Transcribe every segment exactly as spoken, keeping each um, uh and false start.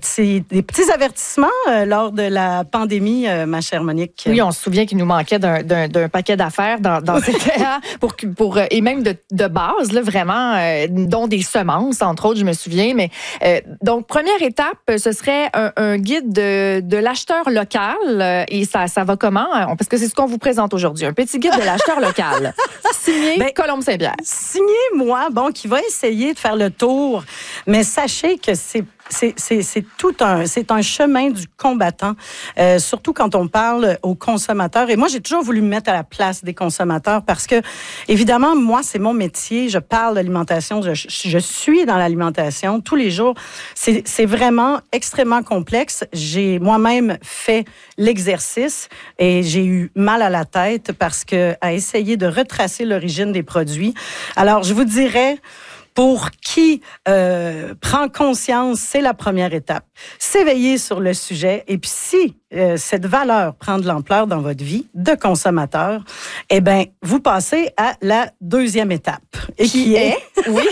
petits, des petits avertissements euh, lors de la pandémie, euh, ma chère Monique. Oui, on se souvient qu'il nous manquait d'un, d'un, d'un paquet d'affaires dans, dans ces terrains, pour, pour, et même de, de base, là, vraiment, euh, dont des semences, entre autres, je me souviens. Mais euh, donc, première étape, ce serait un, un guide de, de l'acheteur local. Euh, et ça, ça va comment? Parce que c'est ce qu'on vous présente aujourd'hui. Un petit guide de l'acheteur local. Signé ben, Colombe Saint-Pierre. Signé moi, bon, qui va essayer de faire le tour. Mais sachez que c'est C'est, c'est, c'est tout un, c'est un chemin du combattant, euh, surtout quand on parle aux consommateurs. Et moi, j'ai toujours voulu me mettre à la place des consommateurs parce que, évidemment, moi, c'est mon métier. Je parle d'alimentation. Je, je suis dans l'alimentation tous les jours. C'est, c'est vraiment extrêmement complexe. J'ai moi-même fait l'exercice et j'ai eu mal à la tête parce que à essayer de retracer l'origine des produits. Alors, je vous dirais, pour qui euh, prend conscience, c'est la première étape. S'éveiller sur le sujet. Et puis, si euh, cette valeur prend de l'ampleur dans votre vie de consommateur, eh bien, vous passez à la deuxième étape. Et qui, qui est... est oui.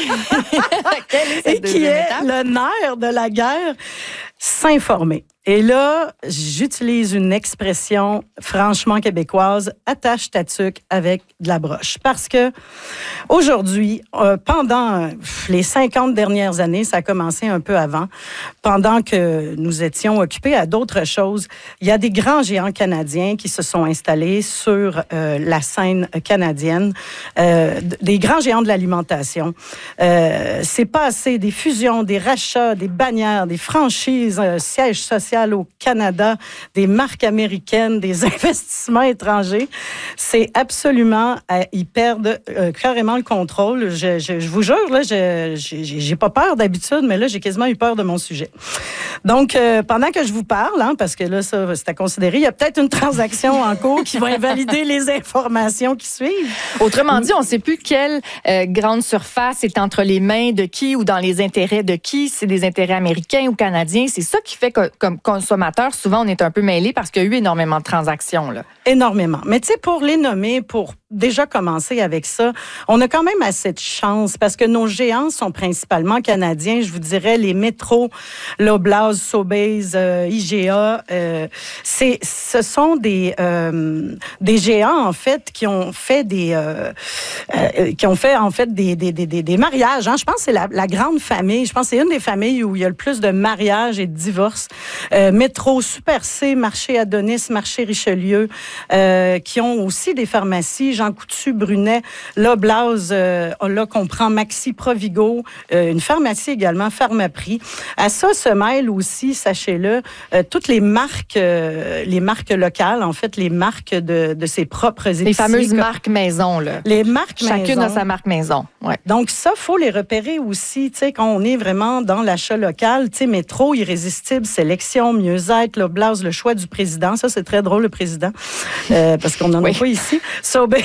Quelle est cette et qui est étape? Le nerf de la guerre, s'informer. Et là, j'utilise une expression franchement québécoise, attache ta tuque avec de la broche. Parce que aujourd'hui, euh, pendant les cinquante dernières années, ça a commencé un peu avant, pendant que nous étions occupés à d'autres choses, il y a des grands géants canadiens qui se sont installés sur euh, la scène canadienne, euh, des grands géants de l'alimentation. Euh, c'est passé des fusions, des rachats, des bannières, des franchises, euh, sièges sociaux au Canada, des marques américaines, des investissements étrangers. C'est absolument, euh, ils perdent euh, carrément le contrôle. Je, je, je vous jure, là, je, j'ai, j'ai pas peur d'habitude, mais là, j'ai quasiment eu peur de mon sujet. Donc, euh, pendant que je vous parle, hein, parce que là, ça, c'est à considérer, il y a peut-être une transaction en cours qui va invalider les informations qui suivent. Autrement dit, on ne sait plus quelle euh, grande surface est entre les mains de qui ou dans les intérêts de qui. C'est des intérêts américains ou canadiens. C'est ça qui fait que, comme consommateur, souvent, on est un peu mêlé parce qu'il y a eu énormément de transactions, là. Énormément. Mais tu sais, pour les nommer, pour déjà commencer avec ça, on a quand même assez de chance parce que nos géants sont principalement canadiens. Je vous dirais les Metro, Loblaws, Sobeys, euh, I G A. Euh, c'est, ce sont des euh, des géants en fait qui ont fait des euh, euh, qui ont fait en fait des des des, des mariages. Hein. Je pense que c'est la, la grande famille. Je pense que c'est une des familles où il y a le plus de mariages et de divorces. Euh, Métro, Super C, Marché Adonis, Marché Richelieu, euh, qui ont aussi des pharmacies. Jean Coutu, Brunet, Loblaws, euh, là qu'on prend Maxi Provigo, euh, une pharmacie également, Pharmaprix. À ça se mêlent aussi, sachez-le, euh, toutes les marques, euh, les marques locales, en fait, les marques de, de ses propres épiceries. Les fameuses marques maison, là. Les marques Chacune maison. a sa marque maison. Ouais. Donc ça, faut les repérer aussi, tu sais, quand on est vraiment dans l'achat local, tu sais, Métro, Irrésistible, Sélection, Mieux-être, Loblaws, le choix du président. Ça, c'est très drôle, le président, euh, parce qu'on n'en oui. a pas ici. Sobeys,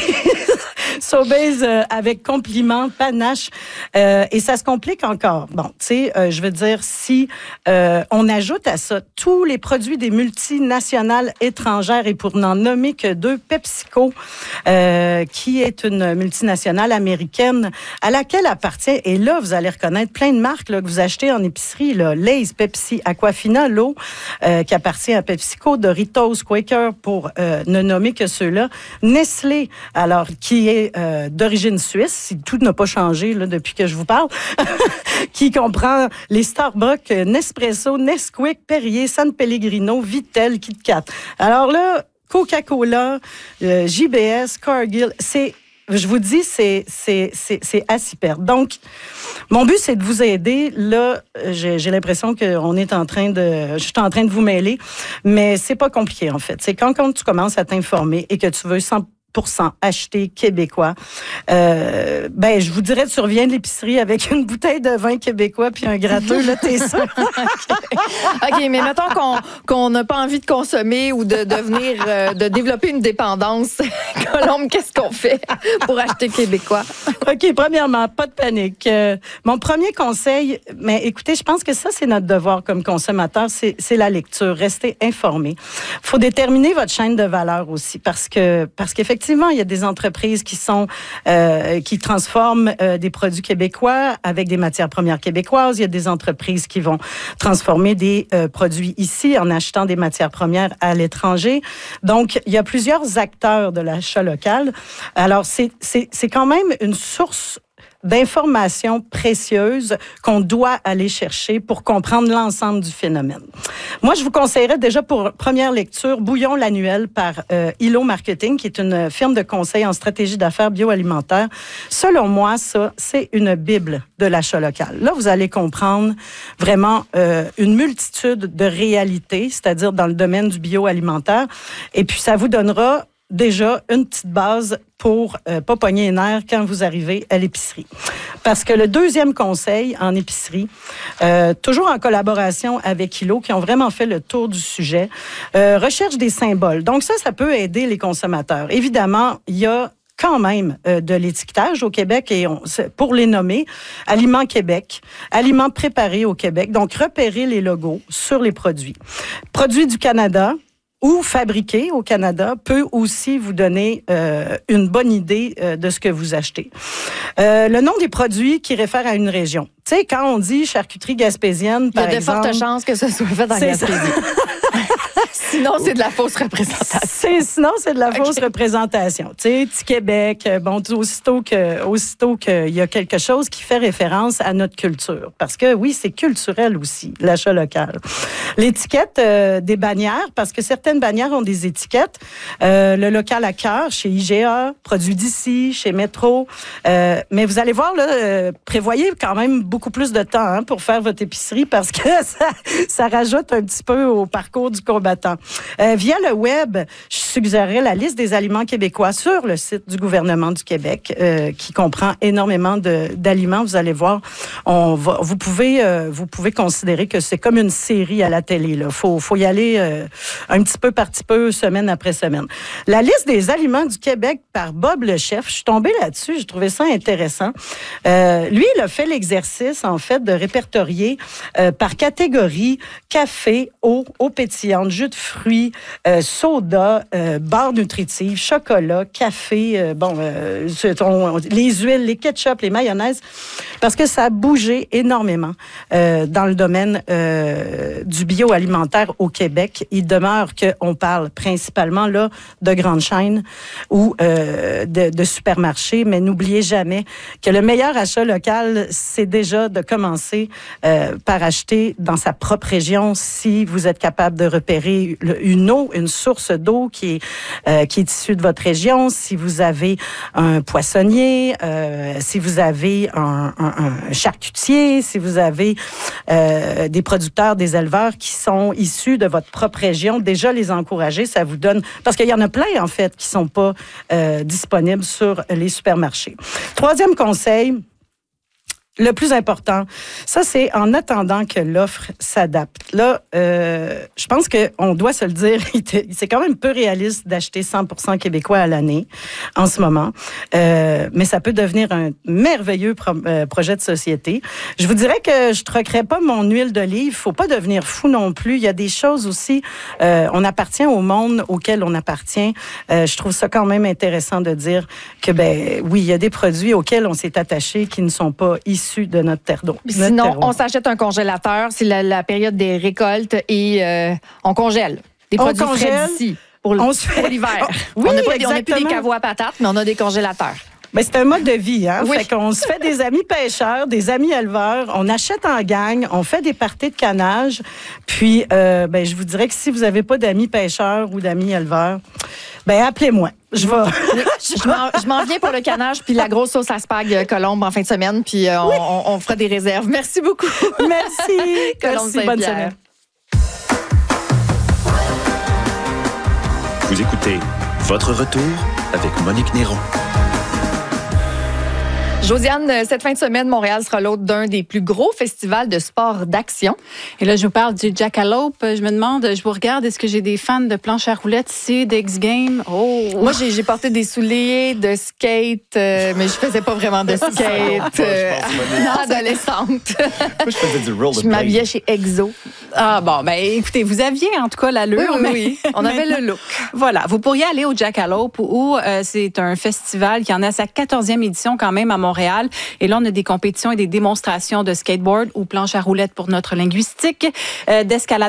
Sobeys euh, avec compliment, panache, euh, et ça se complique encore. Bon, tu sais, euh, je veux dire, si euh, on ajoute à ça tous les produits des multinationales étrangères, et pour n'en nommer que deux, PepsiCo, euh, qui est une multinationale américaine à laquelle appartient, et là, vous allez reconnaître plein de marques là, que vous achetez en épicerie, là, Lay's, Pepsi, Aquafina, l'eau, euh, qui appartient à PepsiCo, Doritos, Quaker, pour euh, ne nommer que ceux-là, Nestlé, alors, qui est euh, d'origine suisse, si tout n'a pas changé là, depuis que je vous parle, qui comprend les Starbucks, Nespresso, Nesquik, Perrier, San Pellegrino, Vittel, KitKat. Alors là, Coca-Cola, euh, J B S, Cargill, c'est... Je vous dis, c'est, c'est, c'est, c'est à s'y perdre. Donc, mon but, c'est de vous aider. Là, j'ai, j'ai l'impression qu'on est en train de... Je suis en train de vous mêler, mais c'est pas compliqué, en fait. C'est quand, quand tu commences à t'informer et que tu veux cent pour cent acheté québécois. Euh, ben, je vous dirais, tu reviens de l'épicerie avec une bouteille de vin québécois puis un gratteux, là, t'es sûr. OK, mais mettons qu'on qu'on n'a pas envie de consommer ou de devenir, euh, de développer une dépendance. Colombe, qu'est-ce qu'on fait pour acheter québécois? OK, premièrement, pas de panique. Euh, mon premier conseil, mais écoutez, je pense que ça, c'est notre devoir comme consommateur, c'est, c'est la lecture. Restez informé. Il faut déterminer votre chaîne de valeur aussi parce que, parce qu'effectivement, effectivement, il y a des entreprises qui sont euh, qui transforment euh, des produits québécois avec des matières premières québécoises. Il y a des entreprises qui vont transformer des euh, produits ici en achetant des matières premières à l'étranger. Donc, il y a plusieurs acteurs de l'achat local. Alors, c'est c'est c'est quand même une source d'informations précieuses qu'on doit aller chercher pour comprendre l'ensemble du phénomène. Moi, je vous conseillerais déjà pour première lecture Bouillon l'annuel par euh, I L O Marketing, qui est une firme de conseil en stratégie d'affaires bioalimentaire. Selon moi, ça, c'est une bible de l'achat local. Là, vous allez comprendre vraiment euh, une multitude de réalités, c'est-à-dire dans le domaine du bioalimentaire. Et puis, ça vous donnera déjà une petite base pour euh, pas pogner les nerfs quand vous arrivez à l'épicerie. Parce que le deuxième conseil en épicerie, euh, toujours en collaboration avec I L O, qui ont vraiment fait le tour du sujet, euh, recherche des symboles. Donc ça, ça peut aider les consommateurs. Évidemment, il y a quand même euh, de l'étiquetage au Québec et on, pour les nommer, Aliments Québec, aliments préparés au Québec. Donc, repérez les logos sur les produits. Produits du Canada ou fabriqué au Canada peut aussi vous donner euh, une bonne idée euh, de ce que vous achetez. Euh, le nom des produits qui réfèrent à une région. Tu sais, quand on dit charcuterie gaspésienne, par exemple... Il y a de fortes chances que ce soit fait en Gaspésie. Sinon, c'est de la fausse représentation. C'est, sinon, c'est de la okay. fausse représentation. Tu sais, petit Québec, bon, aussitôt que, aussitôt qu'il y a quelque chose qui fait référence à notre culture. Parce que, oui, c'est culturel aussi, l'achat local. L'étiquette euh, des bannières, parce que certaines bannières ont des étiquettes. Euh, le local à cœur, chez I G A, produits d'ici, chez Métro. Euh, mais vous allez voir, là, euh, prévoyez quand même beaucoup plus de temps hein, pour faire votre épicerie parce que ça, ça rajoute un petit peu au parcours du combattant. Euh, via le web, je suggérerais la liste des aliments québécois sur le site du gouvernement du Québec, euh, qui comprend énormément de, d'aliments. Vous allez voir, on va, vous pouvez, euh, vous pouvez considérer que c'est comme une série à la télé. Là, faut, faut y aller euh, un petit peu par petit peu, semaine après semaine. La liste des aliments du Québec par Bob le chef, je suis tombée là-dessus, j'ai trouvé ça intéressant. Euh, lui, il a fait l'exercice en fait de répertorier euh, par catégorie café, eau, eau pétillante, jus de fruits, euh, soda, euh, barres nutritives, chocolat, café, euh, bon, euh, on, les huiles, les ketchup, les mayonnaises, parce que ça a bougé énormément euh, dans le domaine euh, du bioalimentaire au Québec. Il demeure qu'on parle principalement là de grandes chaînes ou euh, de, de supermarchés, mais n'oubliez jamais que le meilleur achat local, c'est déjà de commencer euh, par acheter dans sa propre région si vous êtes capable de repérer une eau, une source d'eau qui est, euh, qui est issue de votre région, si vous avez un poissonnier, euh, si vous avez un, un, un charcutier, si vous avez euh, des producteurs, des éleveurs qui sont issus de votre propre région, déjà les encourager, ça vous donne... Parce qu'il y en a plein, en fait, qui sont pas euh, disponibles sur les supermarchés. Troisième conseil... Le plus important, ça, c'est en attendant que l'offre s'adapte. Là, euh, je pense qu'on doit se le dire, c'est quand même peu réaliste d'acheter cent pour cent québécois à l'année en ce moment, euh, mais ça peut devenir un merveilleux pro, euh, projet de société. Je vous dirais que je troquerais pas mon huile d'olive. Il faut pas devenir fou non plus. Il y a des choses aussi, euh, on appartient au monde auquel on appartient. Euh, je trouve ça quand même intéressant de dire que, ben oui, il y a des produits auxquels on s'est attaché qui ne sont pas issus de notre terre d'eau. Sinon, terre on s'achète un congélateur. C'est la, la période des récoltes et euh, on congèle des on produits congèle, frais d'ici pour, pour l'hiver. Oui, on n'a plus des caveaux à patates, mais on a des congélateurs. Ben, c'est un mode de vie, hein? Oui. Fait qu'on se fait des amis pêcheurs, des amis éleveurs, on achète en gang, on fait des parties de canage. Puis, euh, ben, je vous dirais que si vous n'avez pas d'amis pêcheurs ou d'amis éleveurs, ben, appelez-moi. Je vais. je, m'en, je m'en viens pour le canage puis la grosse sauce à spag colombe en fin de semaine, puis euh, oui. on, on fera des réserves. Merci beaucoup. Merci. Colombe Merci. Bonne semaine. Vous écoutez Votre Retour avec Monique Néron. Josiane, cette fin de semaine, Montréal sera l'hôte d'un des plus gros festivals de sport d'action. Et là, je vous parle du Jackalope. Je me demande, je vous regarde, est-ce que j'ai des fans de planche à roulettes ici, d'X Games? Oh! Moi, j'ai, j'ai porté des souliers de skate, euh, mais je faisais pas vraiment de skate. euh, adolescente. Moi, je faisais du rollerblade. Je m'habillais chez Exo. Ah bon, ben écoutez, vous aviez en tout cas l'allure. Oui, oui, mais oui. On avait le look. Voilà, vous pourriez aller au Jackalope où euh, c'est un festival qui en a sa quatorzième édition quand même à Montréal. Et là, on a des compétitions et des démonstrations de skateboard ou planche à roulettes pour notre linguistique, euh, d'escalade